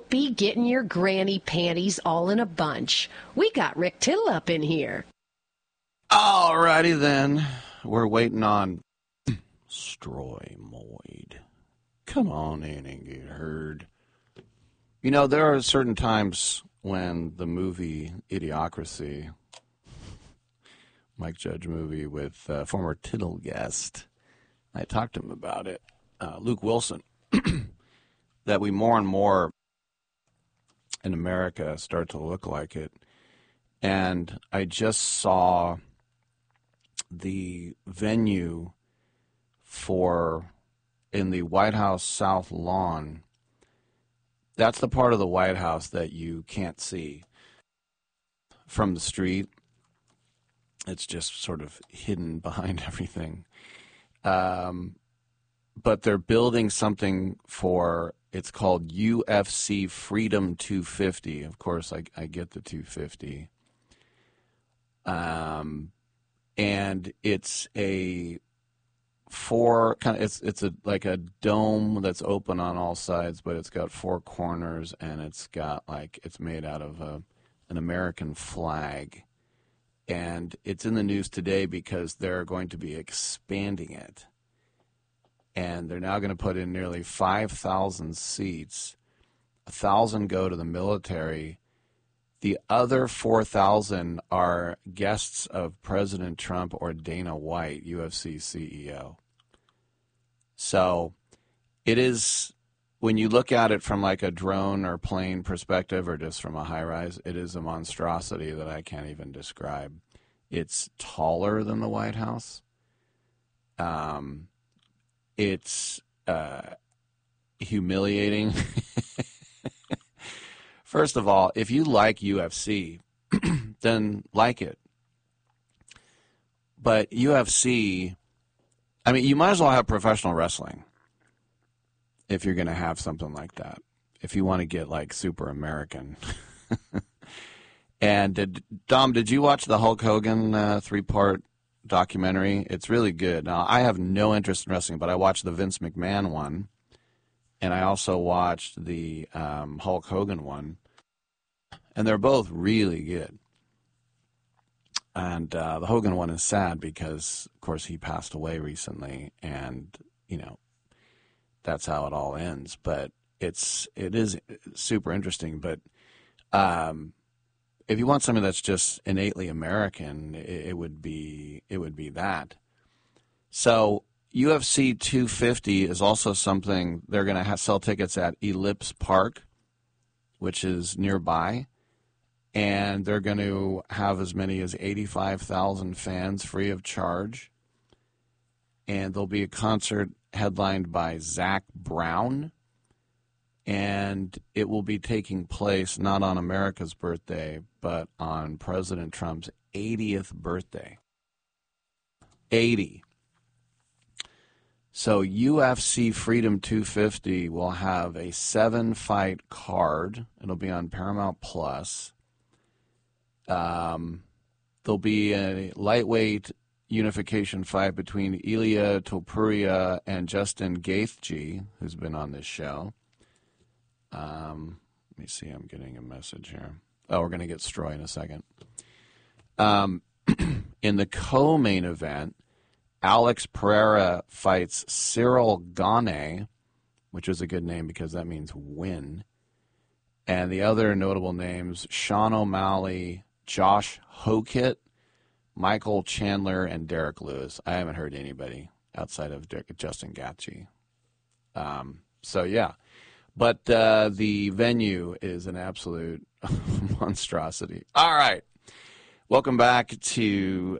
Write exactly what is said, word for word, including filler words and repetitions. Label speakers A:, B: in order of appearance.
A: Don't be getting your granny panties all in a bunch. We got Rick Tittle up in here.
B: All righty then. We're waiting on Stroy Moyd. Come on in and get heard. You know, there are certain times when the movie Idiocracy, Mike Judge movie with uh, former Tittle guest, I talked to him about it, uh, Luke Wilson, that we more and more in America start to look like it. And I just saw the venue for, in the White House South Lawn, that's the part of the White House that you can't see from the street. It's just sort of hidden behind everything. Um, but they're building something for, it's called U F C Freedom two fifty. Of course, I, I get the two fifty. Um, and it's a four kind of it's it's a like a dome that's open on all sides, but it's got four corners, and it's got like it's made out of a, an American flag. And it's in the news today because they're going to be expanding it. And they're now going to put in nearly five thousand seats. one thousand go to the military. The other four thousand are guests of President Trump or Dana White, U F C C E O. So it is, when you look at it from like a drone or plane perspective or just from a high rise, it is a monstrosity that I can't even describe. It's taller than the White House. Um, it's uh, humiliating. First of all, if you like U F C, then like it. But U F C, I mean, you might as well have professional wrestling if you're going to have something like that, if you want to get like super American. And did, Dom, did you watch the Hulk Hogan uh, three-part documentary? It's really good. Now, I have no interest in wrestling, but I watched the Vince McMahon one, and I also watched the um, Hulk Hogan one, and they're both really good. And uh, the Hogan one is sad because, of course, he passed away recently, and, you know, that's how it all ends. But it's, it is super interesting. But um, if you want something that's just innately American, it, it would be it would be that. So U F C two fifty is also something they're going to sell tickets at Ellipse Park, which is nearby, and they're going to have as many as eighty-five thousand fans free of charge. And there'll be a concert headlined by Zach Brown, and it will be taking place not on America's birthday, but on President Trump's eightieth birthday. eighty. So U F C Freedom two fifty will have a seven-fight card. It'll be on Paramount Plus. Um, there'll be a lightweight unification fight between Ilia Topuria and Justin Gaethje, who's been on this show. Um, let me see. I'm getting a message here. Oh, we're going to get Stroy in a second. Um, in the co-main event, Alex Pereira fights Cyril Gane, which is a good name because that means win. And the other notable names, Sean O'Malley, Josh Hokit, Michael Chandler, and Derek Lewis. I haven't heard anybody outside of Justin Gaethje. Um, so, yeah. But uh, the venue is an absolute monstrosity. All right. Welcome back to